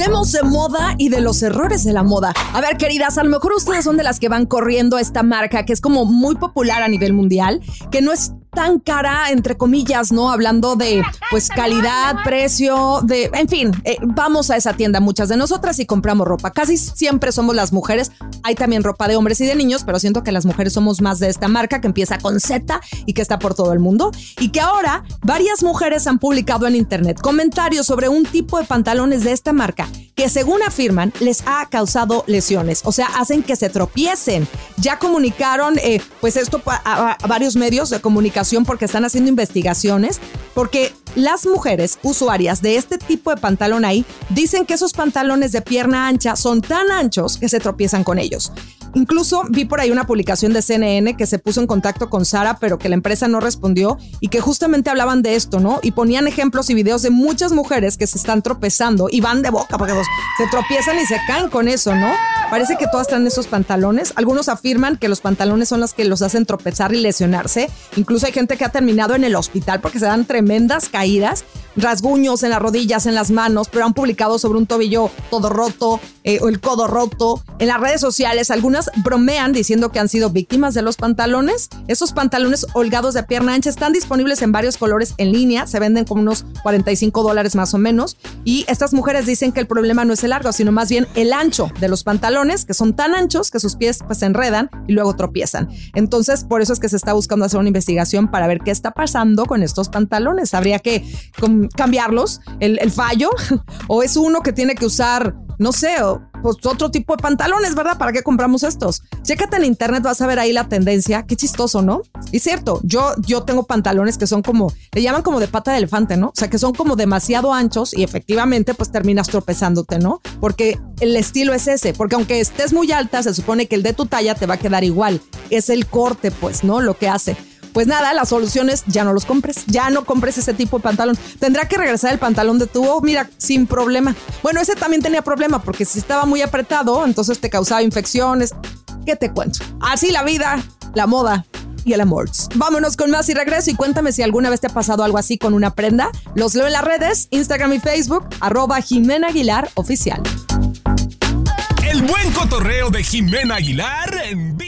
Hablemos de moda y de los errores de la moda. A ver, queridas, a lo mejor ustedes son de las que van corriendo a esta marca que es como muy popular a nivel mundial, que no es tan cara, entre comillas, ¿no? Hablando de, pues, calidad, precio, en fin, vamos a esa tienda muchas de nosotras y compramos ropa. Casi siempre somos las mujeres. Hay también ropa de hombres y de niños, pero siento que las mujeres somos más de esta marca que empieza con Z y que está por todo el mundo. Y que ahora varias mujeres han publicado en internet comentarios sobre un tipo de pantalones de esta marca que, según afirman, les ha causado lesiones. O sea, hacen que se tropiecen. Ya comunicaron, pues esto a varios medios de comunicación porque están haciendo investigaciones, porque las mujeres usuarias de este tipo de pantalón ahí dicen que esos pantalones de pierna ancha son tan anchos que se tropiezan con ellos. Incluso vi por ahí una publicación de CNN que se puso en contacto con Zara, pero que la empresa no respondió y que justamente hablaban de esto, ¿no? Y ponían ejemplos y videos de muchas mujeres que se están tropezando y van de boca porque se tropiezan y se caen con eso, ¿no? Parece que todas traen esos pantalones. Algunos afirman que los pantalones son los que los hacen tropezar y lesionarse. Incluso hay gente que ha terminado en el hospital porque se dan tremendas caídas, rasguños en las rodillas, en las manos, pero han publicado sobre un tobillo todo roto o el codo roto. En las redes sociales, algunas bromean diciendo que han sido víctimas de los pantalones. Esos pantalones holgados de pierna ancha están disponibles en varios colores en línea. Se venden como unos $45 más o menos. Y estas mujeres dicen que el problema no es el largo, sino más bien el ancho de los pantalones, que son tan anchos que sus pies pues se enredan y luego tropiezan. Entonces, por eso es que se está buscando hacer una investigación para ver qué está pasando con estos pantalones. Habría que cambiarlos, el fallo, o es uno que tiene que usar, no sé, pues otro tipo de pantalones, ¿verdad? ¿Para qué compramos estos? Chécate en internet, vas a ver ahí la tendencia. Qué chistoso, ¿no? Y cierto, yo tengo pantalones que son como, le llaman como de pata de elefante, ¿no? O sea, que son como demasiado anchos y efectivamente pues terminas tropezándote, ¿no? Porque el estilo es ese, porque aunque estés muy alta, se supone que el de tu talla te va a quedar igual. Es el corte, pues, ¿no? Lo que hace. Pues nada, la solución es ya no los compres, ya no compres ese tipo de pantalón. Tendrá que regresar el pantalón de tubo, mira, sin problema. Bueno, ese también tenía problema porque si estaba muy apretado, entonces te causaba infecciones. ¿Qué te cuento? Así la vida, la moda y el amor. Vámonos con más y regreso y cuéntame si alguna vez te ha pasado algo así con una prenda. Los leo en las redes, Instagram y Facebook, @JimenaAguilarOficial. El buen cotorreo de Jimena Aguilar en